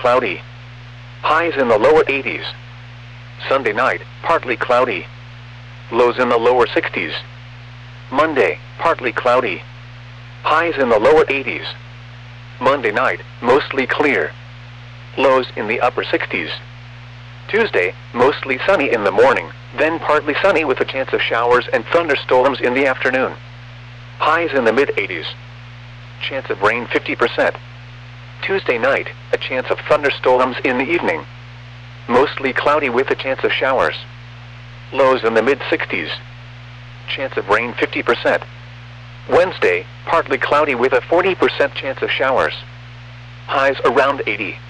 cloudy. Highs in the lower 80s. Sunday night, partly cloudy. Lows in the lower 60s. Monday, partly cloudy. Highs in the lower 80s. Monday night, mostly clear. Lows in the upper 60s. Tuesday, mostly sunny in the morning, then partly sunny with a chance of showers and thunderstorms in the afternoon. Highs in the mid-80s. Chance of rain 50%. Tuesday night, a chance of thunderstorms in the evening. Mostly cloudy with a chance of showers. Lows in the mid-60s. Chance of rain 50%. Wednesday, partly cloudy with a 40% chance of showers. Highs around 80.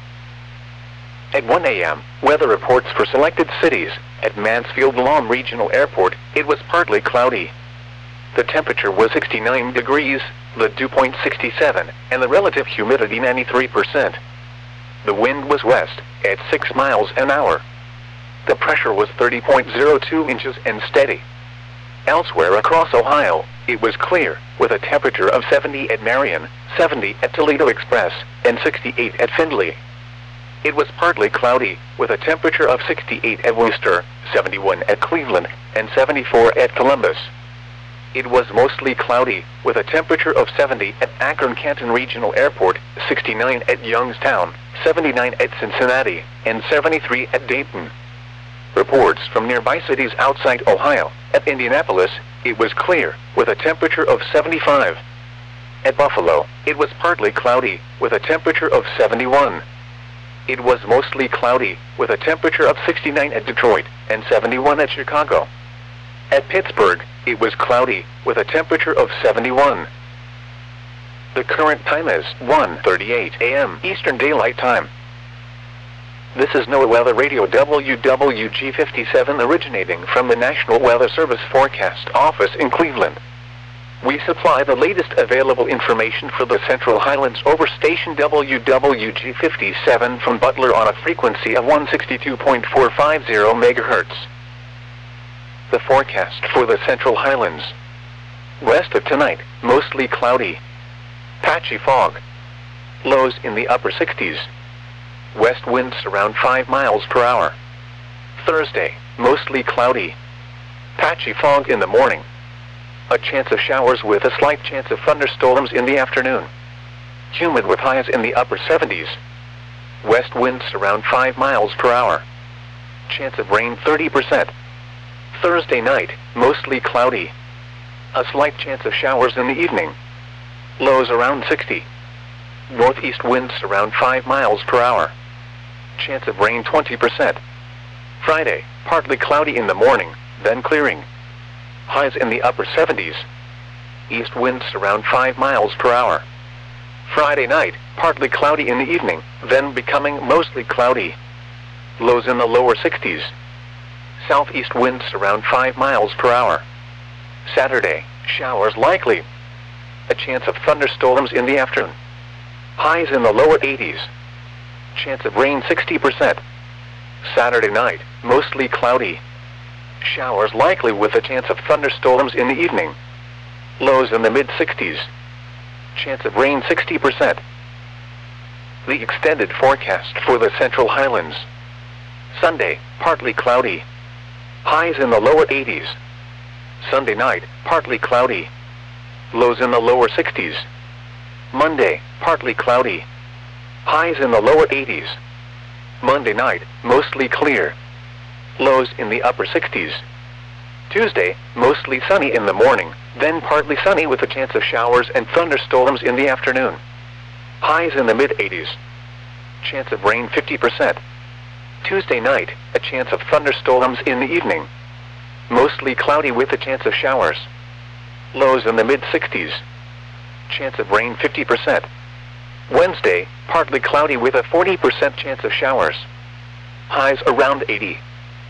At 1 a.m., weather reports for selected cities. At Mansfield-Lom Regional Airport, it was partly cloudy. The temperature was 69 degrees, the dew point 67, and the relative humidity 93%. The wind was west, at 6 miles an hour. The pressure was 30.02 inches and steady. Elsewhere across Ohio, it was clear, with a temperature of 70 at Marion, 70 at Toledo Express, and 68 at Findlay. It was partly cloudy, with a temperature of 68 at Worcester, 71 at Cleveland, and 74 at Columbus. It was mostly cloudy, with a temperature of 70 at Akron-Canton Regional Airport, 69 at Youngstown, 79 at Cincinnati, and 73 at Dayton. Reports from nearby cities outside Ohio. At Indianapolis, it was clear, with a temperature of 75. At Buffalo, it was partly cloudy, with a temperature of 71. It was mostly cloudy, with a temperature of 69 at Detroit, and 71 at Chicago. At Pittsburgh, it was cloudy, with a temperature of 71. The current time is 1:38 a.m. Eastern Daylight Time. This is NOAA Weather Radio WWG57 originating from the National Weather Service Forecast Office in Cleveland. We supply the latest available information for the Central Highlands over station WWG57 from Butler on a frequency of 162.450 MHz. The forecast for the Central Highlands. West of tonight, mostly cloudy. Patchy fog. Lows in the upper 60s. West winds around 5 miles per hour. Thursday, mostly cloudy. Patchy fog in the morning. A chance of showers with a slight chance of thunderstorms in the afternoon. Humid with highs in the upper 70s. West winds around 5 miles per hour. Chance of rain 30%. Thursday night, mostly cloudy. A slight chance of showers in the evening. Lows around 60. Northeast winds around 5 miles per hour. Chance of rain 20%. Friday, partly cloudy in the morning, then clearing. Highs in the upper 70s. East winds around 5 miles per hour. Friday night, partly cloudy in the evening, then becoming mostly cloudy. Lows in the lower 60s. Southeast winds around 5 miles per hour. Saturday, showers likely. A chance of thunderstorms in the afternoon. Highs in the lower 80s. Chance of rain 60%. Saturday night, mostly cloudy. Showers likely with a chance of thunderstorms in the evening. Lows in the mid-60s. Chance of rain 60%. The extended forecast for the Central Highlands. Sunday, partly cloudy. Highs in the lower 80s. Sunday night, partly cloudy. Lows in the lower 60s. Monday, partly cloudy. Highs in the lower 80s. Monday night, mostly clear. Lows in the upper 60s. Tuesday, mostly sunny in the morning, then partly sunny with a chance of showers and thunderstorms in the afternoon. Highs in the mid-80s. Chance of rain 50%. Tuesday night, a chance of thunderstorms in the evening. Mostly cloudy with a chance of showers. Lows in the mid-60s. Chance of rain 50%. Wednesday, partly cloudy with a 40% chance of showers. Highs around 80.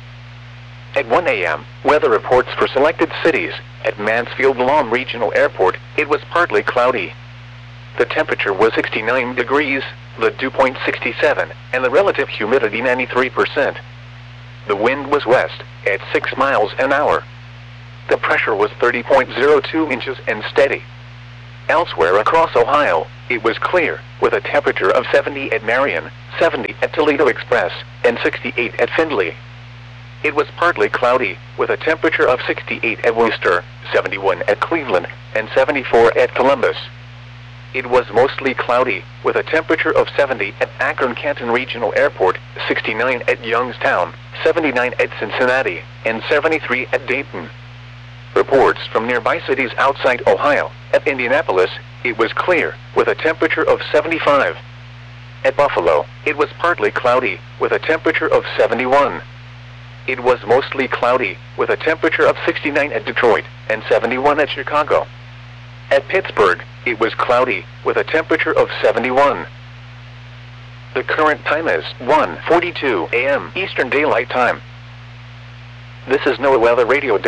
At 1 a.m., weather reports for selected cities. At Mansfield-Lom Regional Airport, it was partly cloudy. The temperature was 69 degrees, the dew point 67, and the relative humidity 93%. The wind was west, at 6 miles an hour. The pressure was 30.02 inches and steady. Elsewhere across Ohio, it was clear, with a temperature of 70 at Marion, 70 at Toledo Express, and 68 at Findlay. It was partly cloudy, with a temperature of 68 at Worcester, 71 at Cleveland, and 74 at Columbus. It was mostly cloudy, with a temperature of 70 at Akron-Canton Regional Airport, 69 at Youngstown, 79 at Cincinnati, and 73 at Dayton. Reports from nearby cities outside Ohio. At Indianapolis, it was clear, with a temperature of 75. At Buffalo, it was partly cloudy, with a temperature of 71. It was mostly cloudy, with a temperature of 69 at Detroit, and 71 at Chicago. At Pittsburgh, it was cloudy, with a temperature of 71. The current time is 1:42 a.m. Eastern Daylight Time. This is NOAA Weather Radio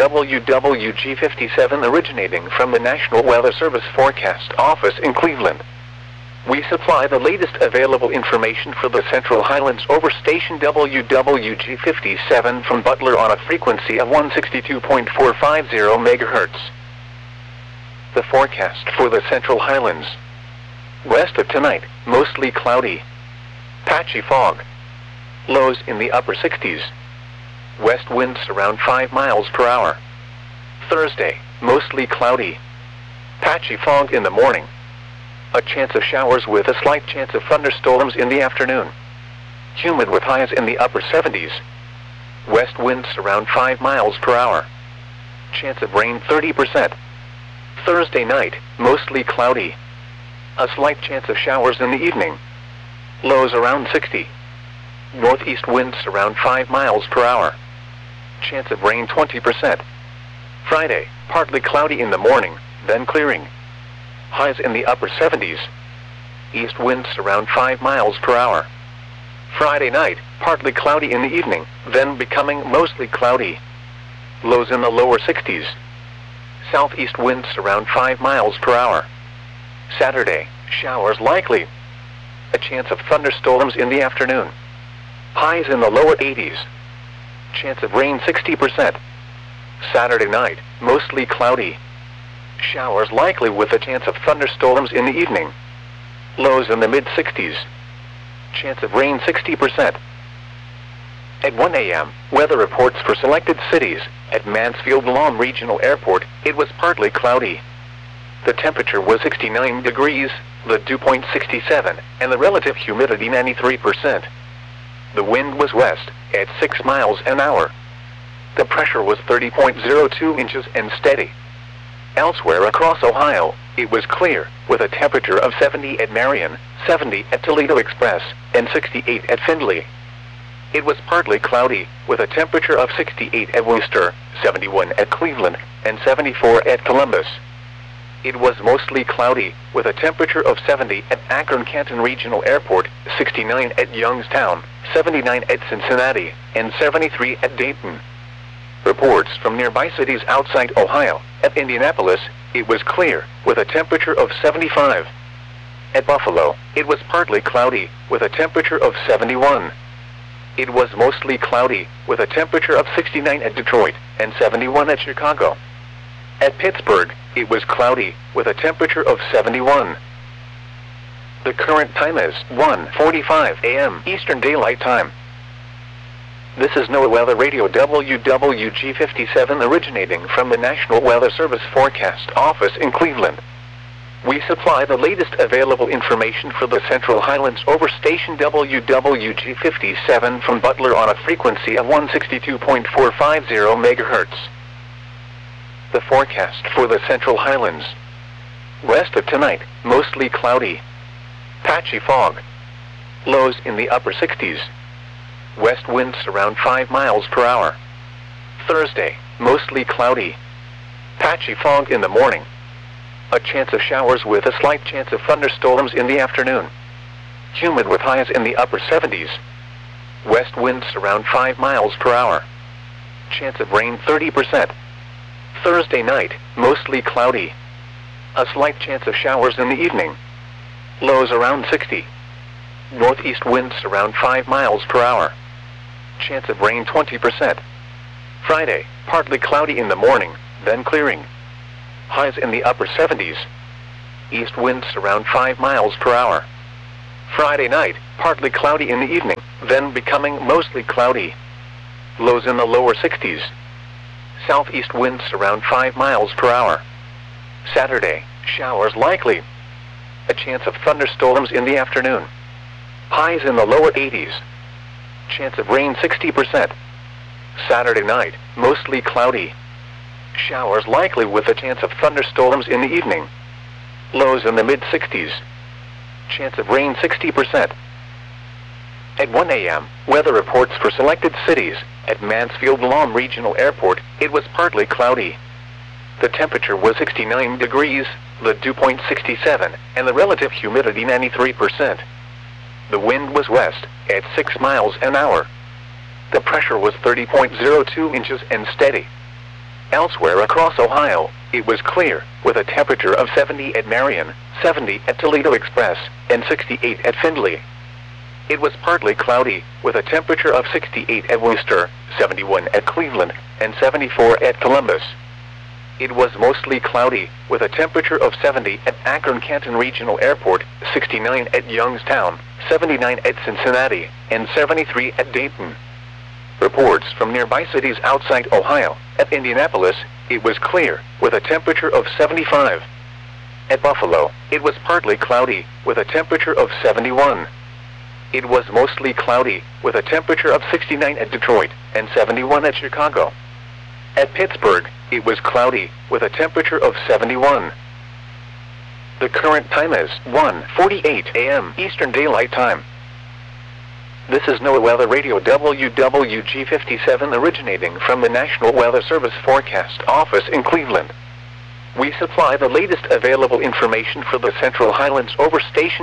WWG57 originating from the National Weather Service Forecast Office in Cleveland. We supply the latest available information for the Central Highlands over station WWG57 from Butler on a frequency of 162.450 MHz. The forecast for the Central Highlands. West of tonight, mostly cloudy. Patchy fog. Lows in the upper 60s. West winds around 5 miles per hour. Thursday, mostly cloudy. Patchy fog in the morning. A chance of showers with a slight chance of thunderstorms in the afternoon. Humid with highs in the upper 70s. West winds around 5 miles per hour. Chance of rain 30%. Thursday night, mostly cloudy. A slight chance of showers in the evening. Lows around 60. Northeast winds around 5 miles per hour. Chance of rain 20%. Friday, partly cloudy in the morning, then clearing. Highs in the upper 70s. East winds around 5 miles per hour. Friday night, partly cloudy in the evening, then becoming mostly cloudy. Lows in the lower 60s. Southeast winds around 5 miles per hour. Saturday, showers likely. A chance of thunderstorms in the afternoon. Highs in the lower 80s. Chance of rain 60%. Saturday night, mostly cloudy. Showers likely with a chance of thunderstorms in the evening. Lows in the mid-60s. Chance of rain 60%. At 1 a.m., weather reports for selected cities. At Mansfield Lawn Regional Airport, it was partly cloudy. The temperature was 69 degrees, the dew point 67, and the relative humidity 93%. The wind was west, at 6 miles an hour. The pressure was 30.02 inches and steady. Elsewhere across Ohio, it was clear, with a temperature of 70 at Marion, 70 at Toledo Express, and 68 at Findlay. It was partly cloudy, with a temperature of 68 at Worcester, 71 at Cleveland, and 74 at Columbus. It was mostly cloudy, with a temperature of 70 at Akron-Canton Regional Airport, 69 at Youngstown, 79 at Cincinnati, and 73 at Dayton. Reports from nearby cities outside Ohio. At Indianapolis, it was clear, with a temperature of 75. At Buffalo, it was partly cloudy, with a temperature of 71. It was mostly cloudy, with a temperature of 69 at Detroit, and 71 at Chicago. At Pittsburgh, it was cloudy, with a temperature of 71. The current time is 1:45 a.m. Eastern Daylight Time. This is NOAA Weather Radio WWG57 originating from the National Weather Service Forecast Office in Cleveland. We supply the latest available information for the Central Highlands over station WWG57 from Butler on a frequency of 162.450 MHz. The forecast for the Central Highlands. West of tonight, mostly cloudy. Patchy fog. Lows in the upper 60s. West winds around 5 miles per hour. Thursday, mostly cloudy. Patchy fog in the morning. A chance of showers with a slight chance of thunderstorms in the afternoon. Humid with highs in the upper 70s. West winds around 5 miles per hour. Chance of rain 30%. Thursday night, mostly cloudy. A slight chance of showers in the evening. Lows around 60. Northeast winds around 5 miles per hour. Chance of rain 20%. Friday, partly cloudy in the morning, then clearing. Highs in the upper 70s. East winds around 5 miles per hour. Friday night, partly cloudy in the evening, then becoming mostly cloudy. Lows in the lower 60s. Southeast winds around 5 miles per hour. Saturday, showers likely. A chance of thunderstorms in the afternoon. Highs in the lower 80s. Chance of rain 60%. Saturday night, mostly cloudy. Showers likely with a chance of thunderstorms in the evening. Lows in the mid-60s. Chance of rain 60%. At 1 a.m., weather reports for selected cities. At Mansfield Lahm Regional Airport, it was partly cloudy. The temperature was 69 degrees, the dew point 67, and the relative humidity 93%. The wind was west, at 6 miles an hour. The pressure was 30.02 inches and steady. Elsewhere across Ohio, it was clear, with a temperature of 70 at Marion, 70 at Toledo Express, and 68 at Findlay. It was partly cloudy, with a temperature of 68 at Worcester, 71 at Cleveland, and 74 at Columbus. It was mostly cloudy, with a temperature of 70 at Akron-Canton Regional Airport, 69 at Youngstown, 79 at Cincinnati, and 73 at Dayton. Reports from nearby cities outside Ohio. At Indianapolis, it was clear, with a temperature of 75. At Buffalo, it was partly cloudy, with a temperature of 71. It was mostly cloudy, with a temperature of 69 at Detroit, and 71 at Chicago. At Pittsburgh, it was cloudy, with a temperature of 71. The current time is 1:48 a.m. Eastern Daylight Time. This is NOAA Weather Radio WWG57 originating from the National Weather Service Forecast Office in Cleveland. We supply the latest available information for the Central Highlands over station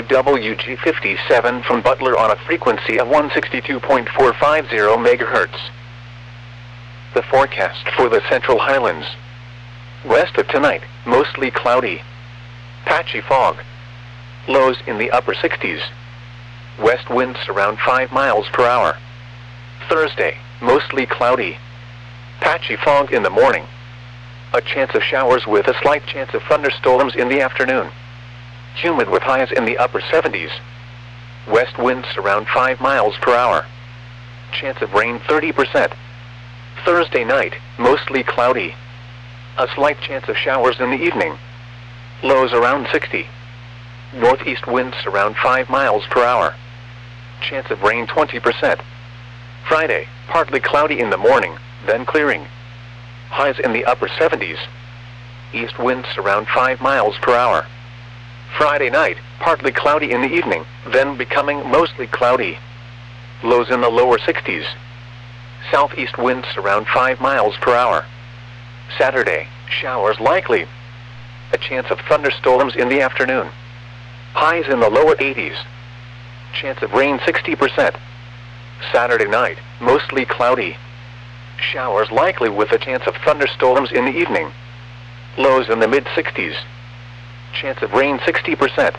WWG57 from Butler on a frequency of 162.450 MHz. The forecast for the Central Highlands. West of tonight, mostly cloudy. Patchy fog. Lows in the upper 60s. West winds around 5 miles per hour. Thursday, mostly cloudy. Patchy fog in the morning. A chance of showers with a slight chance of thunderstorms in the afternoon. Humid with highs in the upper 70s. West winds around 5 miles per hour. Chance of rain 30%. Thursday night, mostly cloudy. A slight chance of showers in the evening. Lows around 60. Northeast winds around 5 miles per hour. Chance of rain 20%. Friday, partly cloudy in the morning, then clearing. Highs in the upper 70s. East winds around 5 miles per hour. Friday night, partly cloudy in the evening, then becoming mostly cloudy. Lows in the lower 60s. Southeast winds around 5 miles per hour. Saturday, showers likely. A chance of thunderstorms in the afternoon. Highs in the lower 80s. Chance of rain 60%. Saturday night, mostly cloudy. Showers likely with a chance of thunderstorms in the evening. Lows in the mid-60s. Chance of rain 60%.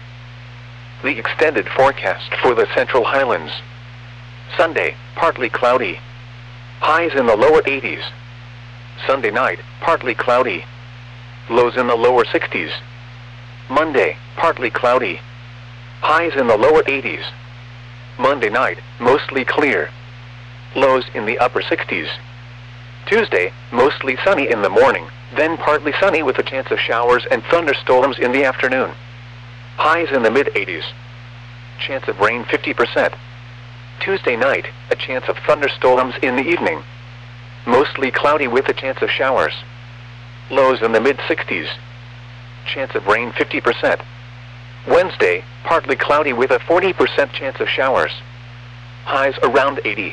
The extended forecast for the Central Highlands. Sunday, partly cloudy. Highs in the lower 80s. Sunday night, partly cloudy. Lows in the lower 60s. Monday, partly cloudy. Highs in the lower 80s. Monday night, mostly clear. Lows in the upper 60s. Tuesday, mostly sunny in the morning, then partly sunny with a chance of showers and thunderstorms in the afternoon. Highs in the mid-80s. Chance of rain 50%. Tuesday night, a chance of thunderstorms in the evening. Mostly cloudy with a chance of showers. Lows in the mid-60s. Chance of rain 50%. Wednesday, partly cloudy with a 40% chance of showers. Highs around 80.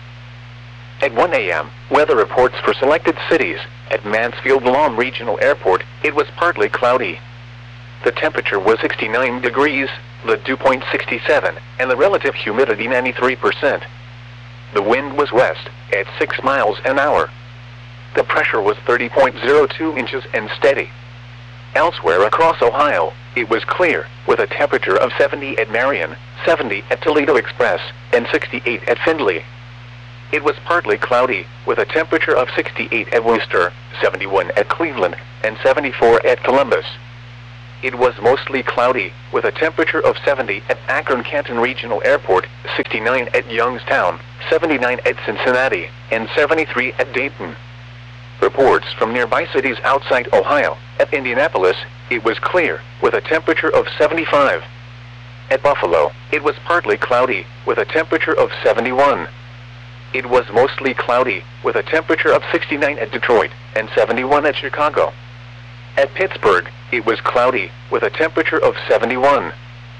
At 1 a.m., weather reports for selected cities. At Mansfield Lahm Regional Airport, it was partly cloudy. The temperature was 69 degrees, the dew point 67, and the relative humidity 93%. The wind was west, at 6 miles an hour. The pressure was 30.02 inches and steady. Elsewhere across Ohio, it was clear, with a temperature of 70 at Marion, 70 at Toledo Express, and 68 at Findlay. It was partly cloudy, with a temperature of 68 at Worcester, 71 at Cleveland, and 74 at Columbus. It was mostly cloudy, with a temperature of 70 at Akron-Canton Regional Airport, 69 at Youngstown, 79 at Cincinnati, and 73 at Dayton. Reports from nearby cities outside Ohio. At Indianapolis, it was clear, with a temperature of 75. At Buffalo, it was partly cloudy, with a temperature of 71. It was mostly cloudy, with a temperature of 69 at Detroit, and 71 at Chicago. At Pittsburgh, it was cloudy, with a temperature of 71.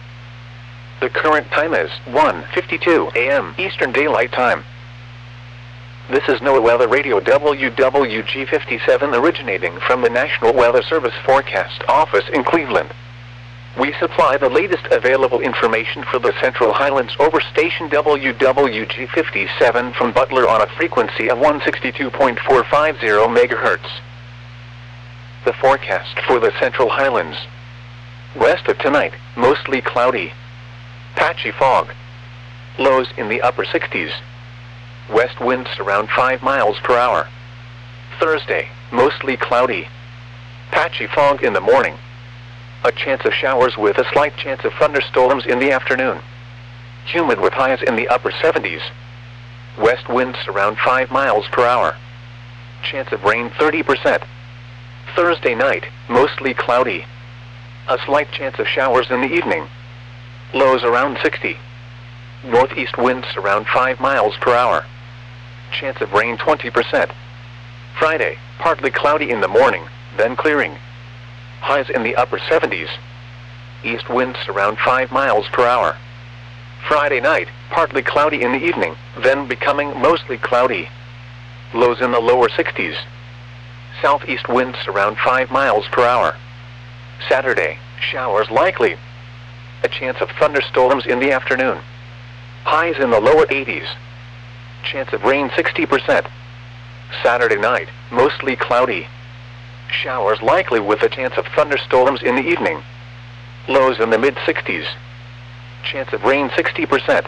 The current time is 1:52 a.m. Eastern Daylight Time. This is NOAA Weather Radio WWG57 originating from the National Weather Service Forecast Office in Cleveland. We supply the latest available information for the Central Highlands over station WWG57 from Butler on a frequency of 162.450 MHz. The forecast for the Central Highlands. West of tonight, mostly cloudy. Patchy fog. Lows in the upper 60s. West winds around 5 miles per hour. Thursday, mostly cloudy. Patchy fog in the morning. A chance of showers with a slight chance of thunderstorms in the afternoon. Humid with highs in the upper 70s. West winds around 5 miles per hour. Chance of rain 30%. Thursday night, mostly cloudy. A slight chance of showers in the evening. Lows around 60. Northeast winds around 5 miles per hour. Chance of rain 20%. Friday, partly cloudy in the morning, then clearing. Highs in the upper 70s. East winds around 5 miles per hour. Friday night, partly cloudy in the evening, then becoming mostly cloudy. Lows in the lower 60s. Southeast winds around 5 miles per hour. Saturday, showers likely. A chance of thunderstorms in the afternoon. Highs in the lower 80s. Chance of rain 60%. Saturday night, mostly cloudy. Showers likely with a chance of thunderstorms in the evening. Lows in the mid-60s. Chance of rain 60%.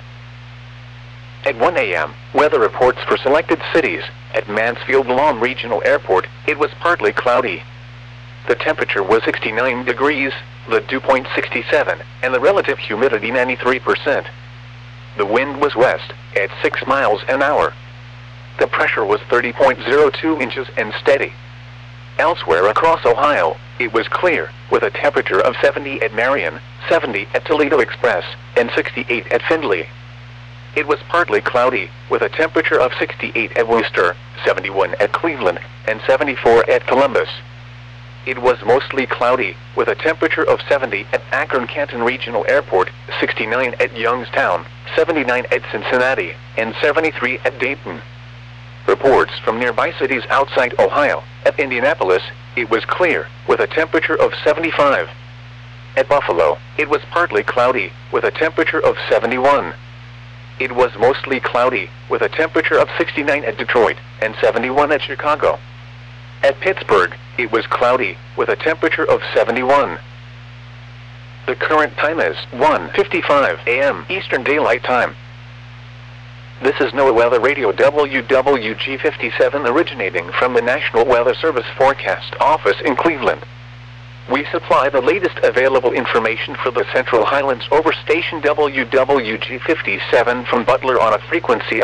At 1 a.m., weather reports for selected cities. At Mansfield-Lawn Regional Airport, it was partly cloudy. The temperature was 69 degrees, the dew point 67, and the relative humidity 93%. The wind was west, at 6 miles an hour. The pressure was 30.02 inches and steady. Elsewhere across Ohio, it was clear, with a temperature of 70 at Marion, 70 at Toledo Express, and 68 at Findlay. It was partly cloudy, with a temperature of 68 at Worcester, 71 at Cleveland, and 74 at Columbus. It was mostly cloudy, with a temperature of 70 at Akron-Canton Regional Airport, 69 at Youngstown, 79 at Cincinnati, and 73 at Dayton. Reports from nearby cities outside Ohio. At Indianapolis, it was clear, with a temperature of 75. At Buffalo, it was partly cloudy, with a temperature of 71. It was mostly cloudy, with a temperature of 69 at Detroit, and 71 at Chicago. At Pittsburgh, it was cloudy, with a temperature of 71. The current time is 1:55 a.m. Eastern Daylight Time. This is NOAA Weather Radio WWG57 originating from the National Weather Service Forecast Office in Cleveland. We supply the latest available information for the Central Highlands over station WWG57 from Butler on a frequency of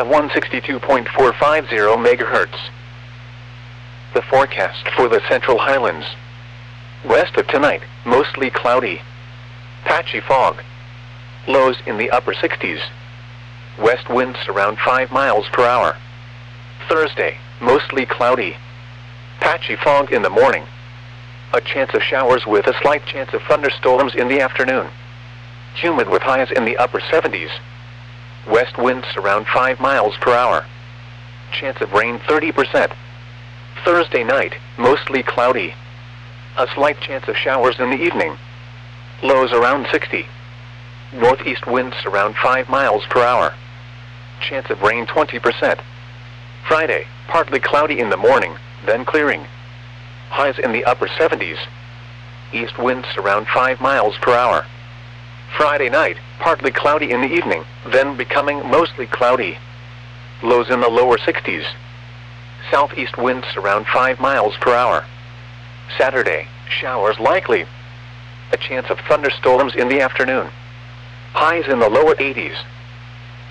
162.450 MHz. The forecast for the Central Highlands. West of tonight, mostly cloudy. Patchy fog. Lows in the upper 60s. West winds around 5 miles per hour. Thursday, mostly cloudy. Patchy fog in the morning. A chance of showers with a slight chance of thunderstorms in the afternoon. Humid with highs in the upper 70s. West winds around 5 miles per hour. Chance of rain 30%. Thursday night, mostly cloudy. A slight chance of showers in the evening. Lows around 60. Northeast winds around 5 miles per hour. Chance of rain 20%. Friday, partly cloudy in the morning, then clearing. Highs in the upper 70s. East winds around 5 miles per hour. Friday night, partly cloudy in the evening, then becoming mostly cloudy. Lows in the lower 60s. Southeast winds around 5 miles per hour. Saturday, showers likely. A chance of thunderstorms in the afternoon. Highs in the lower 80s.